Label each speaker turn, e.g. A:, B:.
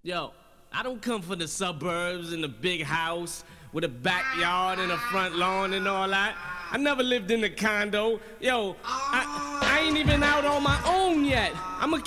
A: Yo, I don't come from the suburbs and the big house with a backyard and a front lawn and all that. I never lived in a condo. Yo, I ain't even out on my own yet. I'm a